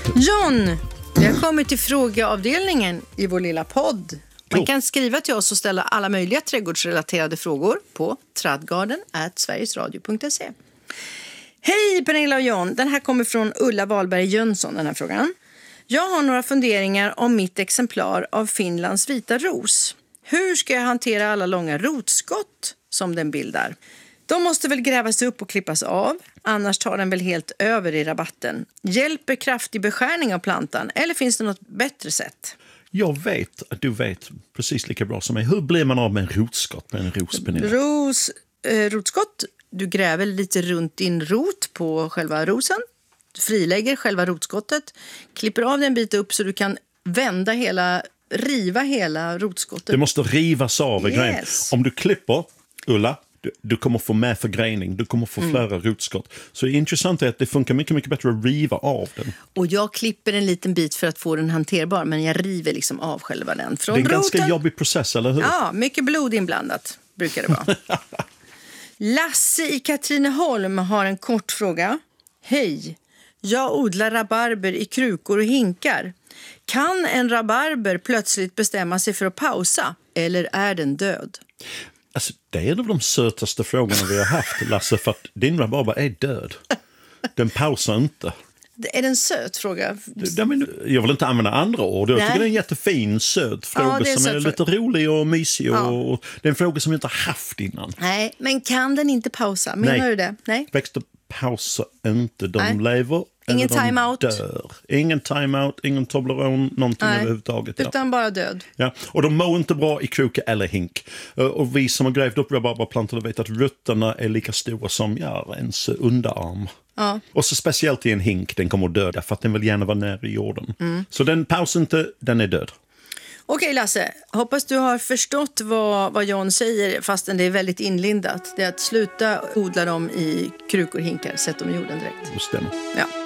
John, vi har kommit till frågeavdelningen i vår lilla podd. Man kan skriva till oss och ställa alla möjliga trädgårdsrelaterade frågor på tradgarden@sverigesradio.se. Hej Pernilla och John, den här kommer från Ulla Wahlberg Jönsson, den här frågan. Jag har några funderingar om mitt exemplar av Finlands vita ros. Hur ska jag hantera alla långa rotskott som den bildar? De måste väl grävas upp och klippas av, annars tar den väl helt över i rabatten. Hjälper kraftig beskärning av plantan eller finns det något bättre sätt? Jag vet att du vet precis lika bra som mig. Hur blir man av med en rotskott med en ros, Pernilla? Rotskott, du gräver lite runt din rot på själva rosen. Frilägger själva rotskottet, klipper av den bit upp så du kan riva hela rotskottet. Det måste rivas av i grejen. Om du klipper, Ulla, du kommer få med förgrening, du kommer få flera rotskott. Så det intressanta är att det funkar mycket, mycket bättre att riva av den. Och jag klipper en liten bit för att få den hanterbar, men jag river liksom av själva den. Från det är en roten. Ganska jobbig process, eller hur? Ja, mycket blod inblandat brukar det vara. Lasse i Katrineholm har en kort fråga. Hej, jag odlar rabarber i krukor och hinkar. Kan en rabarber plötsligt bestämma sig för att pausa, eller är den död? Alltså, det är en av de sötaste frågorna vi har haft, Lasse, för att din rabarber är död. Den pausar inte. Är det en söt fråga? Jag vill inte använda andra ord. Jag tycker det är en jättefin, söt fråga som är lite rolig och mysig. Och det är en fråga som vi inte har haft innan. Nej, men kan den inte pausa? Menar du det? Nej. Växter pausar inte. De lever. Ingen time-out. Dör. Ingen time-out, ingen Toblerone, någonting överhuvudtaget. Utan bara död. Ja. Och de mår inte bra i kruka eller hink. Och vi som har grävt upp rabarberplantor vet att rötterna är lika stora som ens underarm. Ja. Och så speciellt i en hink, den kommer att döda för att den vill gärna vara nära i jorden. Så den pausar inte, den är död. Okej Lasse, hoppas du har förstått vad John säger fastän det är väldigt inlindat. Det är att sluta odla dem i krukor och hinkar, sätt dem i jorden direkt. Det stämmer. Ja.